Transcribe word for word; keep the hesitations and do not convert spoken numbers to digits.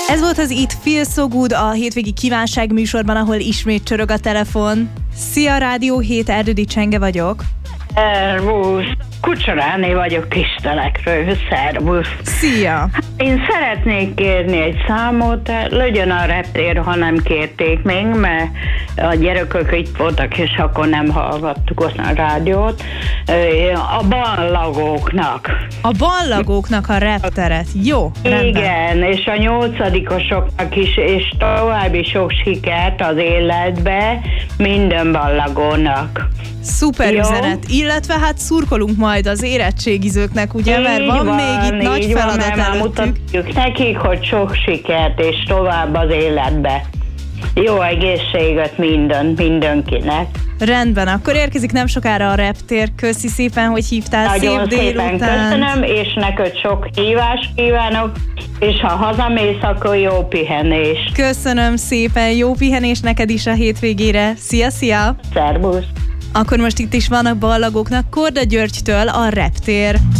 Ez volt az It Feels So Good, a hétvégi kívánság műsorban, ahol ismét csörög a telefon. Szia, Rádió hét, Erdődi Csenge vagyok. Szervusz! Kucsoráné vagyok Kistelekről, szervusz! Szia! Én szeretnék kérni egy számot, legyen a reptér, ha nem kérték még, mert a gyerekök itt voltak, és akkor nem hallgattuk ott a rádiót. A ballagóknak. A ballagóknak a repteret. Jó, rendben. Igen, és a nyolcadikosoknak is, és további sok sikert az életbe minden ballagónak. Szuper Jó. Üzenet, illetve hát szurkolunk majd az érettségizőknek, ugye, Így mert van, van, még itt nagy feladat van, előttük. mutatjuk nekik, hogy sok sikert, és tovább az életbe. Jó egészséget minden, mindenkinek. Rendben, akkor érkezik nem sokára a reptér. Köszi szépen, hogy hívtál. Nagyon Szép szépen délután. köszönöm, és neked sok hívást kívánok, és ha hazamész, akkor jó pihenést. Köszönöm szépen, jó pihenés neked is a hétvégére. Szia, szia! Szervusz! Akkor most itt is vannak ballagóknak Korda Györgytől a reptér.